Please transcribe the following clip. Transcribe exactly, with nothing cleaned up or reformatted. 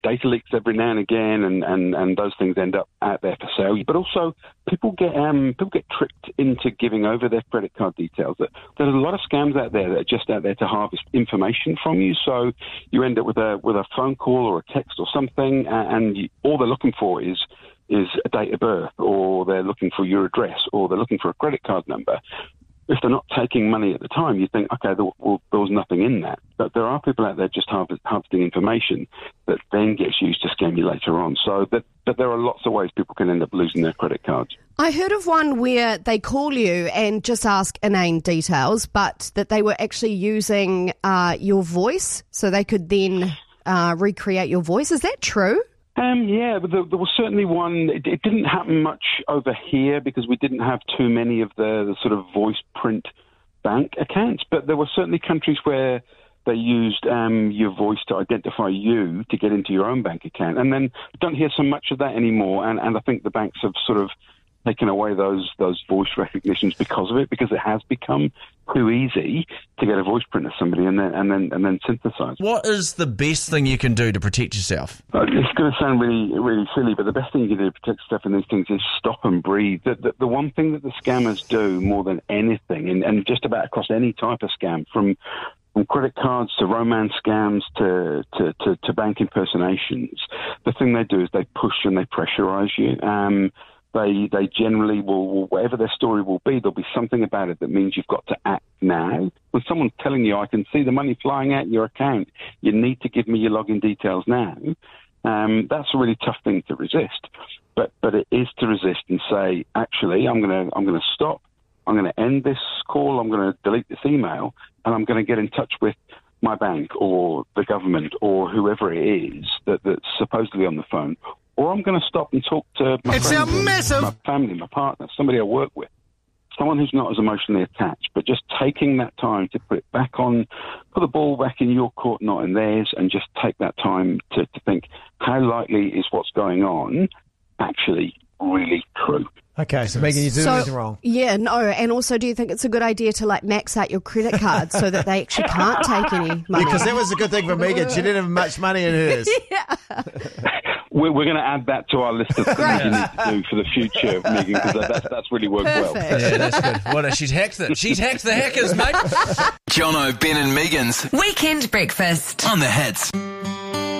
data leaks every now and again, and, and, and those things end up out there for sale. But also, people get um, people get tricked into giving over their credit card details. There's a lot of scams out there that are just out there to harvest information from you. So you end up with a with a phone call or a text or something, and you, all they're looking for is is a date of birth, or they're looking for your address, or they're looking for a credit card number. If they're not taking money at the time, you think, okay, there, well, there was nothing in that. But there are people out there just harvest, harvesting information that then gets used to scam you later on. So that, that there are lots of ways people can end up losing their credit cards. I heard of one where they call you and just ask inane details, but that they were actually using uh, your voice so they could then uh, recreate your voice. Is that true? Um, yeah, but there, there was certainly one. It, it didn't happen much over here because we didn't have too many of the, the sort of voice print bank accounts. But there were certainly countries where they used um, your voice to identify you to get into your own bank account. And then don't hear so much of that anymore. And, and I think the banks have sort of taken away those those voice recognitions because of it, because it has become too easy to get a voice print of somebody and then and then and then synthesize. What is the best thing you can do to protect yourself? Uh, it's going to sound really really silly, but the best thing you can do to protect yourself in these things is stop and breathe. The, the, the one thing that the scammers do more than anything, and, and just about across any type of scam, from from credit cards to romance scams to, to, to, to bank impersonations, the thing they do is they push and they pressurize you. Um, They they generally will, whatever their story will be, there'll be something about it that means you've got to act now. When someone's telling you, I can see the money flying out your account, you need to give me your login details now, um, that's a really tough thing to resist. But but it is to resist and say, actually, I'm gonna I'm gonna stop, I'm gonna end this call, I'm gonna delete this email, and I'm gonna get in touch with my bank or the government or whoever it is that, that's supposedly on the phone. Or I'm going to stop and talk to my it's friends, a massive... my family, my partner, somebody I work with, someone who's not as emotionally attached, but just taking that time to put it back on, put the ball back in your court, not in theirs, and just take that time to, to think, how likely is what's going on actually really true? Okay, so Megan, you do so, anything wrong. Yeah, no, and also do you think it's a good idea to like max out your credit card so that they actually can't take any money? Because that was a good thing for Megan. She didn't have much money in hers. Yeah. We're, we're going to add that to our list of things you need to do for the future, Megan, because that, that's, that's really worked Perfect. well. Yeah, that's good. What? She's hacked it. She's hacked the hackers, mate. Jono, Ben and Megan's Weekend Breakfast on the Hits.